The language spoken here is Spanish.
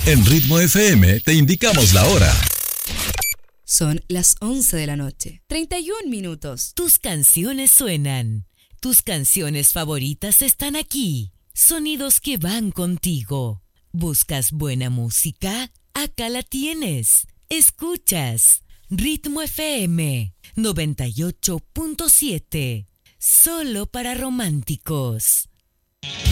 En Ritmo FM te indicamos la hora. Son las 11 de la noche, 31 minutos. Tus canciones suenan. Tus canciones favoritas están aquí. Sonidos que van contigo. ¿Buscas buena música? Acá la tienes. Escuchas Ritmo FM 98.7. Solo para románticos.